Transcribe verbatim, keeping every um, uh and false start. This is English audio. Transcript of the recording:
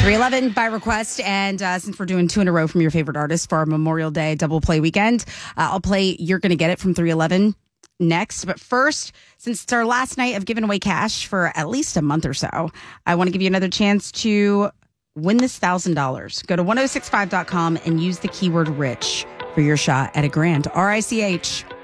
three eleven by request, and uh, since we're doing two in a row from your favorite artist for our Memorial Day double play weekend, uh, I'll play You're Gonna Get It from three eleven next. But first, since it's our last night of giving away cash for at least a month or so, I want to give you another chance to win this one thousand dollars. Go to ten sixty-five dot com and use the keyword rich for your shot at a grand. R I C H.